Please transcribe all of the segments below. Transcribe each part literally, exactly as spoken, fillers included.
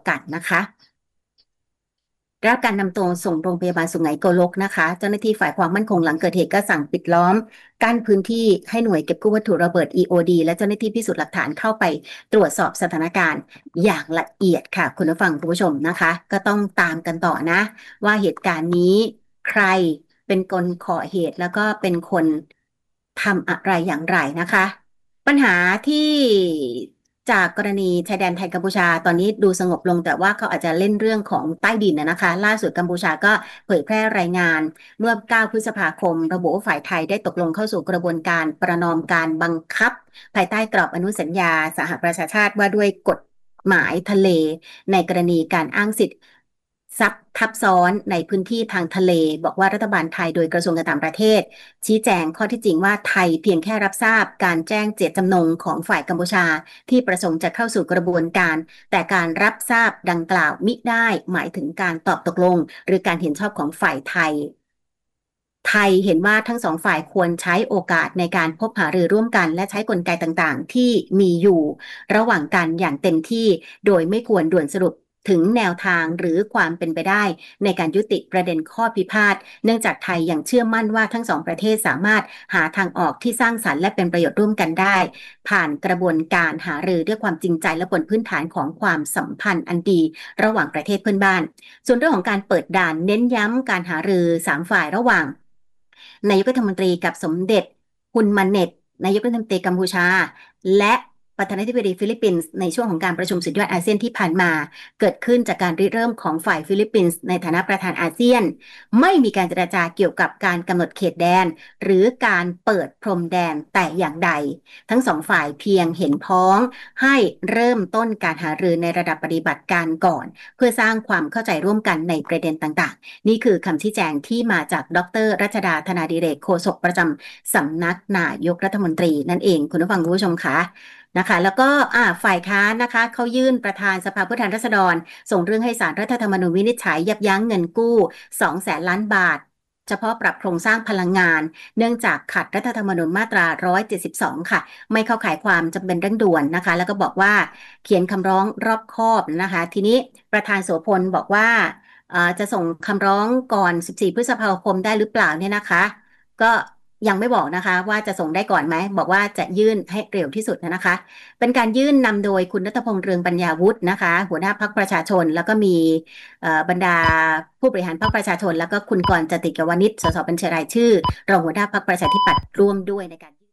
กันนะคะรับการนำตัวส่งโรงพยาบาลสุไหงโกลกนะคะเจ้าหน้าที่ฝ่ายความมั่นคงหลังเกิดเหตุก็สั่งปิดล้อมกั้นพื้นที่ให้หน่วยเก็บกู้วัตถุระเบิด อี โอ ดี และเจ้าหน้าที่พิสูจน์หลักฐานเข้าไปตรวจสอบสถานการณ์อย่างละเอียดค่ะคุณผู้ฟังคุณผู้ชมนะคะก็ต้องตามกันต่อนะว่าเหตุการณ์นี้ใครเป็นคนก่อเหตุแล้วก็เป็นคนทำอะไรอย่างไรนะคะปัญหาที่จากกรณีชายแดนไทยกัมพูชาตอนนี้ดูสงบลงแต่ว่าเขาอาจจะเล่นเรื่องของใต้ดินนะคะล่าสุดกัมพูชาก็เผยแพร่รายงานเมื่อเก้าพฤษภาคมระบุว่าฝ่ายไทยได้ตกลงเข้าสู่กระบวนการประนอมการบังคับภายใต้กรอบอนุสัญญาสหประชาชาติว่าด้วยกฎหมายทะเลในกรณีการอ้างสิทธิซับทับซ้อนในพื้นที่ทางทะเลบอกว่ารัฐบาลไทยโดยกระทรวงการต่างประเทศชี้แจงข้อที่จริงว่าไทยเพียงแค่รับทราบการแจ้งเจตจำนงของฝ่ายกัมพูชาที่ประสงค์จะเข้าสู่กระบวนการแต่การรับทราบดังกล่าวมิได้หมายถึงการตอบตกลงหรือการเห็นชอบของฝ่ายไทยไทยเห็นว่าทั้งสองฝ่ายควรใช้โอกาสในการพบหารือร่วมกันและใช้กลไกต่างๆที่มีอยู่ระหว่างกันอย่างเต็มที่โดยไม่ควรด่วนสรุปถึงแนวทางหรือความเป็นไปได้ในการยุติประเด็นข้อพิพาทเนื่องจากไทยยังเชื่อมั่นว่าทั้งสองประเทศสามารถหาทางออกที่สร้างสรรค์และเป็นประโยชน์ร่วมกันได้ผ่านกระบวนการหารือด้วยความจริงใจและบนพื้นฐานของความสัมพันธ์อันดีระหว่างประเทศเพื่อนบ้านส่วนเรื่องของการเปิดด่านเน้นย้ำการหารือสามฝ่ายระหว่างนายกรัฐมนตรีกับสมเด็จฮุนมาเน็ตนายกรัฐมนตรีกัมพูชาและประธานาธิบดีฟิลิปปินส์ในช่วงของการประชุมสุดยอดอาเซียนที่ผ่านมาเกิดขึ้นจากการริเริ่มของฝ่ายฟิลิปปินส์ในฐานะประธานอาเซียนไม่มีการเจรจาเกี่ยวกับการกำหนดเขตแดนหรือการเปิดพรมแดนแต่อย่างใดทั้งสองฝ่ายเพียงเห็นพ้องให้เริ่มต้นการหารือในระดับปฏิบัติการก่อนเพื่อสร้างความเข้าใจร่วมกันในประเด็นต่างๆนี่คือคำชี้แจงที่มาจากดร.รัชดาธนาดิเรกโฆษกประจำสำนักนายกรัฐมนตรีนั่นเองคุณผู้ฟังคุณผู้ชมคะนะคะแล้วก็อ่าฝ่ายค้านนะคะเขายื่นประธานสภาผู้แทนราษฎรส่งเรื่องให้ศาลรัฐธรรมนูญวินิจฉัยยับยั้งเงินกู้สองแสนล้านบาทเฉพาะปรับโครงสร้างพลังงานเนื่องจากขัดรัฐธรรมนูญมาตราหนึ่งร้อยเจ็ดสิบสองค่ะไม่เข้าข่ายความจำเป็นเร่งด่วนนะคะแล้วก็บอกว่าเขียนคำร้องรอบคอบนะคะทีนี้ประธานโสพลบอกว่าจะส่งคำร้องก่อนสิบสี่พฤษภาคมได้หรือเปล่าเนี่ยนะคะก็ยังไม่บอกนะคะว่าจะส่งได้ก่อนไหมบอกว่าจะยื่นให้เร็วที่สุดนะคะเป็นการยื่นนำโดยคุณณัฐพงษ์เรืองปัญญาวุฒินะคะหัวหน้าพรรคประชาชนแล้วก็มีบรรดาผู้บริหารพรรคประชาชนแล้วก็คุณกรณ์ จติกวณิชสสบัญชีรายชื่อรองหัวหน้าพรรคประชาธิปัตย์ร่วมด้วยในการ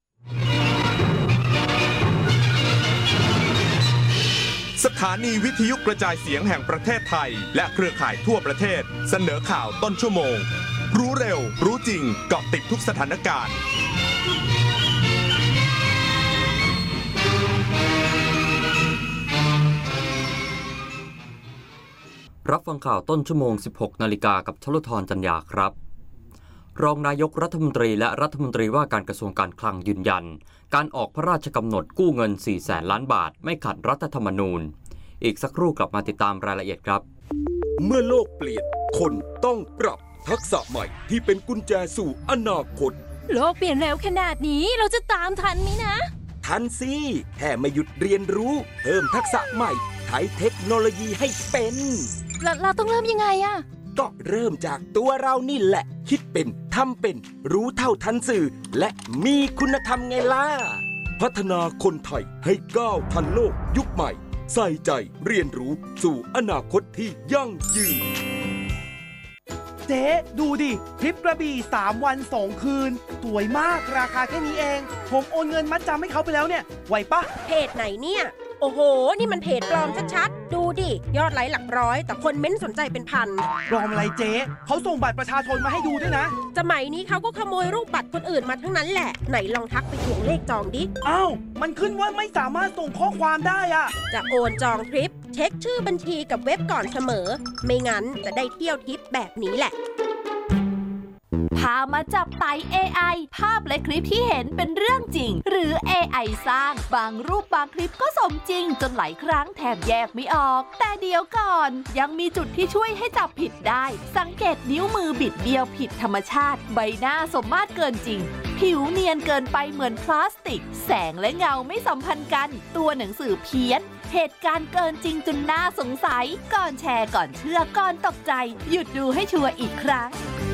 สถานีวิทยุกระจายเสียงแห่งประเทศไทยและเครือข่ายทั่วประเทศเสนอข่าวต้นชั่วโมงรู้เร็วรู้จริงเกาะติดทุกสถานการณ์รับฟังข่าวต้นชั่วโมง สิบหกนาฬิกากับชลธรจันยาครับรองนายกรัฐมนตรีและรัฐมนตรีว่าการกระทรวงการคลังยืนยันการออกพระราชกำหนดกู้เงิน สี่แสนล้านบาทไม่ขัดรัฐธรรมนูญอีกสักครู่กลับมาติดตามรายละเอียดครับเมื่อโลกเปลี่ยนคนต้องปรับทักษะใหม่ที่เป็นกุญแจสู่อนาคตโลกเปลี่ยนเร็วขนาดนี้เราจะตามทันไหมนะทันสิแค่ไม่หยุดเรียนรู้เพิ่มทักษะใหม่ใช้เทคโนโลยีให้เป็นเราเราต้องเริ่มยังไงอะก็เริ่มจากตัวเรานี่แหละคิดเป็นทำเป็นรู้เท่าทันสื่อและมีคุณธรรมไงล่ะพัฒนาคนไทยให้ก้าวทันโลกยุคใหม่ใส่ใจเรียนรู้สู่อนาคตที่ยั่งยืนเจ๊ดูดิทริปกระบี่สามวันสองคืนสวยมากราคาแค่นี้เองผมโอนเงินมัดจำให้เขาไปแล้วเนี่ยไหวปะเพจไหนเนี่ยโอ้โหนี่มันเพจปลอมชัดๆดูดิยอดไลค์หลักร้อยแต่คนเม้นสนใจเป็นพันปลอมอะไรเจ๊เขาส่งบัตรประชาชนมาให้ดูด้วยนะสมัยนี้เขาก็ขโมยรูปบัตรคนอื่นมาทั้งนั้นแหละไหนลองทักไปทวงเลขจองดิอ้าวมันขึ้นว่าไม่สามารถส่งข้อความได้อะจะโอนจองทริปเช็คชื่อบัญชีกับเว็บก่อนเสมอไม่งั้นจะได้เที่ยวทริปแบบนี้แหละพามาจับไต่ เอ ไอ ภาพและคลิปที่เห็นเป็นเรื่องจริงหรือ เอ ไอ สร้างบางรูปบางคลิปก็สมจริงจนหลายครั้งแทบแยกไม่ออกแต่เดี๋ยวก่อนยังมีจุดที่ช่วยให้จับผิดได้สังเกตนิ้วมือบิดเบี้ยวผิดธรรมชาติใบหน้าสมมาตรเกินจริงผิวเนียนเกินไปเหมือนพลาสติกแสงและเงาไม่สัมพันธ์กันตัวหนังสือเพี้ยนเหตุการณ์เกินจริงจนน่าสงสัยก่อนแชร์ก่อนเชื่อก่อนตกใจหยุดดูให้ชัวร์อีกครั้ง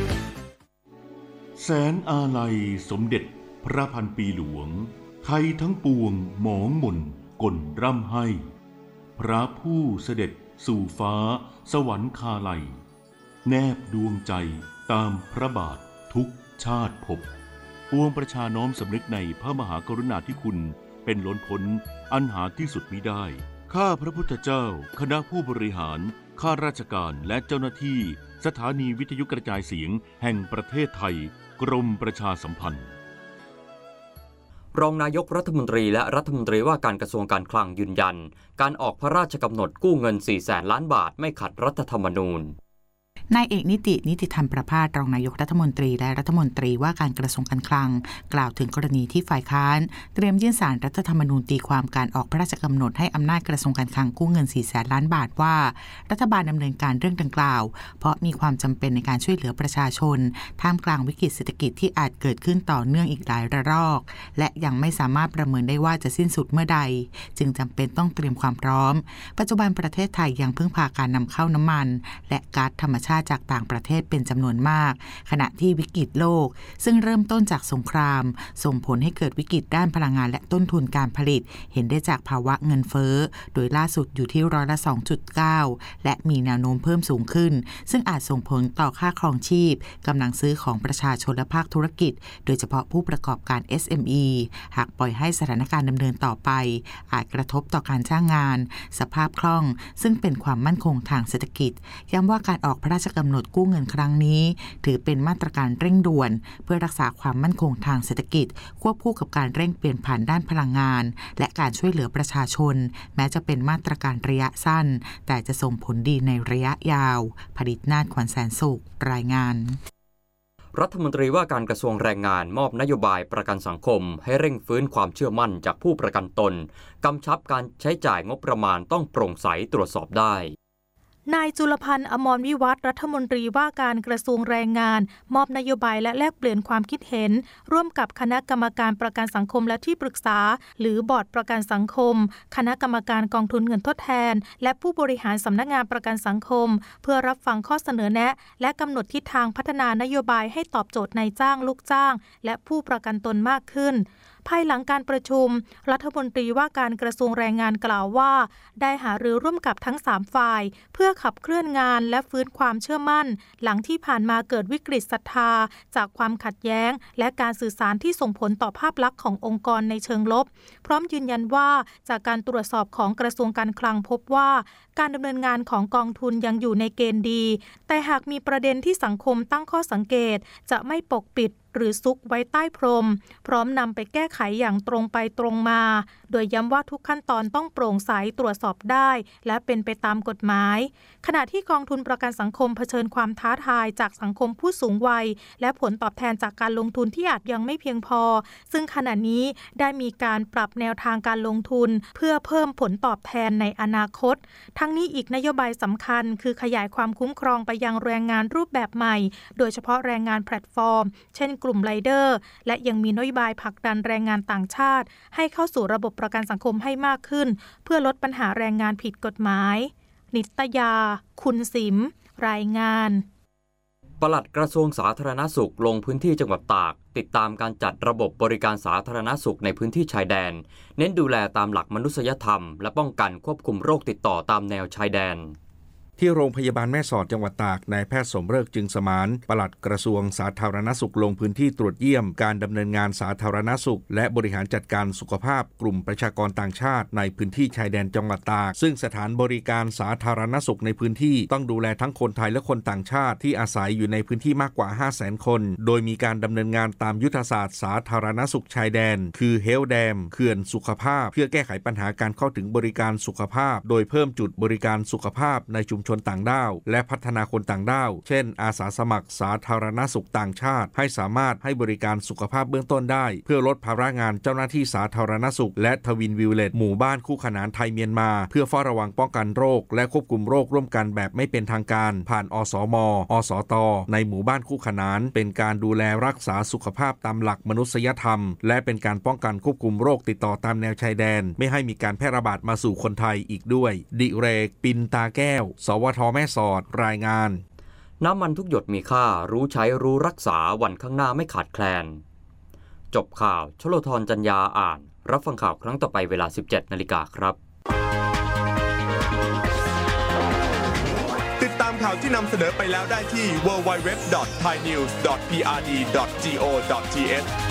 แสนอาลัยสมเด็จพระพันปีหลวงไทยทั้งปวงหมองหม่นก่นร่ำให้พระผู้เสด็จสู่ฟ้าสวรรคาลัยแนบดวงใจตามพระบาททุกชาติภพปวงประชาน้อมสำนึกในพระมหากรุณาธิคุณเป็นล้นพ้นอันหาที่สุดมิได้ข้าพระพุทธเจ้าคณะผู้บริหารข้าราชการและเจ้าหน้าที่สถานีวิทยุกระจายเสียงแห่งประเทศไทยกรมประชาสัมพันธ์รองนายกรัฐมนตรีและรัฐมนตรีว่าการกระทรวงการคลังยืนยันการออกพระราชกำหนดกู้เงิน สี่แสนล้านบาทไม่ขัดรัฐธรรมนูญนายเอกนิตินิติธรรมประภาสรองนายกรัฐมนตรีและรัฐมนตรีว่าการกระทรวงการคลังกล่าวถึงกรณีที่ฝ่ายค้านเตรียมยื่นศาลรัฐธรรมนูญตีความการออกพระราชกำหนดให้อำนาจกระทรวงการคลังกู้เงิน สี่แสนล้านบาทว่ารัฐบาลดำเนินการเรื่องดังกล่าวเพราะมีความจำเป็นในการช่วยเหลือประชาชนท่ามกลางวิกฤตเศรษฐกิจที่อาจเกิดขึ้นต่อเนื่องอีกหลายระลอกและยังไม่สามารถประเมินได้ว่าจะสิ้นสุดเมื่อใดจึงจำเป็นต้องเตรียมความพร้อมปัจจุบันประเทศไทยยังพึ่งพาการนำเข้าน้ำมันและก๊าซธรรมชาติจากต่างประเทศเป็นจำนวนมากขณะที่วิกฤตโลกซึ่งเริ่มต้นจากสงครามส่งผลให้เกิดวิกฤตด้านพลังงานและต้นทุนการผลิตเห็นได้จากภาวะเงินเฟ้อโดยล่าสุดอยู่ที่ร้อยละ สองจุดเก้า และมีแนวโน้มเพิ่มสูงขึ้นซึ่งอาจส่งผลต่อค่าครองชีพกำลังซื้อของประชาชนและภาคธุรกิจโดยเฉพาะผู้ประกอบการ เอส เอ็ม อี หากปล่อยให้สถานการณ์ดำเนินต่อไปอาจกระทบต่อการจ้างงานสภาพคล่องซึ่งเป็นความมั่นคงทางเศรษฐกิจย้ำว่าการออกพระราชกำหนดกู้เงินครั้งนี้ถือเป็นมาตรการเร่งด่วนเพื่อรักษาความมั่นคงทางเศรษฐกิจควบคู่กับการเร่งเปลี่ยนผ่านด้านพลังงานและการช่วยเหลือประชาชนแม้จะเป็นมาตรการระยะสั้นแต่จะส่งผลดีในระยะยาวผลิตนาถขวัญแสนสุขรายงานรัฐมนตรีว่าการกระทรวงแรงงานมอบนโยบายประกันสังคมให้เร่งฟื้นความเชื่อมั่นจากผู้ประกันตนกำชับการใช้จ่ายงบประมาณต้องโปร่งใสตรวจสอบได้นายจุลพันธ์อมรวิวัฒน์รัฐมนตรีว่าการกระทรวงแรงงานมอบนโยบายและแลกเปลี่ยนความคิดเห็นร่วมกับคณะกรรมการประกันสังคมและที่ปรึกษาหรือบอร์ดประกันสังคมคณะกรรมการกองทุนเงินทดแทนและผู้บริหารสำนักงานประกันสังคมเพื่อรับฟังข้อเสนอแนะและกำหนดทิศทางพัฒนานโยบายให้ตอบโจทย์นายจ้างลูกจ้างและผู้ประกันตนมากขึ้นภายหลังการประชุมรัฐมนตรีว่าการกระทรวงแรงงานกล่าวว่าได้หารือร่วมกับทั้งสามฝ่ายเพื่อขับเคลื่อนงานและฟื้นความเชื่อมั่นหลังที่ผ่านมาเกิดวิกฤตศรัทธาจากความขัดแย้งและการสื่อสารที่ส่งผลต่อภาพลักษณ์ขององค์กรในเชิงลบพร้อมยืนยันว่าจากการตรวจสอบของกระทรวงการคลังพบว่าการดำเนินงานของกองทุนยังอยู่ในเกณฑ์ดีแต่หากมีประเด็นที่สังคมตั้งข้อสังเกตจะไม่ปกปิดหรือซุกไว้ใต้พรมพร้อมนำไปแก้ไขอย่างตรงไปตรงมาโดยย้ำว่าทุกขั้นตอนต้องโปร่งใสตรวจสอบได้และเป็นไปตามกฎหมายขณะที่กองทุนประกันสังคมเผชิญความท้าทายจากสังคมผู้สูงวัยและผลตอบแทนจากการลงทุนที่อาจยังไม่เพียงพอซึ่งขณะนี้ได้มีการปรับแนวทางการลงทุนเพื่อเพิ่มผลตอบแทนในอนาคตทั้งนี้อีกนโยบายสำคัญคือขยายความคุ้มครองไปยังแรงงานรูปแบบใหม่โดยเฉพาะแรงงานแพลตฟอร์มเช่นกลุ่มไรเดอร์และยังมีนโยบายผลักดันแรงงานต่างชาติให้เข้าสู่ระบบประกันสังคมให้มากขึ้นเพื่อลดปัญหาแรงงานผิดกฎหมายนิตยาคุณสิมรายงานปลัดกระทรวงสาธารณสุขลงพื้นที่จังหวัดตากติดตามการจัดระบบบริการสาธารณสุขในพื้นที่ชายแดนเน้นดูแลตามหลักมนุษยธรรมและป้องกันควบคุมโรคติดต่อตามแนวชายแดนที่โรงพยาบาลแม่สอดจังหวัดตากนายแพทย์สมฤกษ์จึงสมานปลัดกระทรวงสาธารณสุขลงพื้นที่ตรวจเยี่ยมการดำเนินงานสาธารณสุขและบริหารจัดการสุขภาพกลุ่มประชากรต่างชาติในพื้นที่ชายแดนจังหวัดตากซึ่งสถานบริการสาธารณสุขในพื้นที่ต้องดูแลทั้งคนไทยและคนต่างชาติที่อาศัยอยู่ในพื้นที่มากกว่า ห้าแสน คนโดยมีการดำเนินงานตามยุทธศาสตร์สาธารณสุขชายแดนคือเฮลแดมเขื่อนสุขภาพเพื่อแก้ไขปัญหาการเข้าถึงบริการสุขภาพโดยเพิ่มจุดบริการสุขภาพในชุมชนต่างด้าวและพัฒนาคนต่างด้าวเช่นอาสาสมัครสาธารณสุขต่างชาติให้สามารถให้บริการสุขภาพเบื้องต้นได้เพื่อลดภาระงานเจ้าหน้าที่สาธารณสุขและทวินวิลเลจหมู่บ้านคู่ขนานไทยเมียนมาเพื่อเฝ้าระวังป้องกันโรคและควบคุมโรคร่วมกันแบบไม่เป็นทางการผ่านอสมอสตในหมู่บ้านคู่ขนานเป็นการดูแลรักษาสุขภาพตามหลักมนุษยธรรมและเป็นการป้องกันควบคุมโรคติดต่อตามแนวชายแดนไม่ให้มีการแพร่ระบาดมาสู่คนไทยอีกด้วยดิเรกปินตาแก้วสวทแม่สอดรายงานน้ำมันทุกหยดมีค่ารู้ใช้รู้รักษาวันข้างหน้าไม่ขาดแคลนจบข่าวชโลธรจัญญาอ่านรับฟังข่าวครั้งต่อไปเวลา สิบเจ็ดนาฬิกาครับติดตามข่าวที่นำเสนอไปแล้วได้ที่ ดับเบิลยู ดับเบิลยู ดับเบิลยู ดอท ไทยนิวส์ ดอท พี อาร์ ดี ดอท จี โอ ดอท ที เอช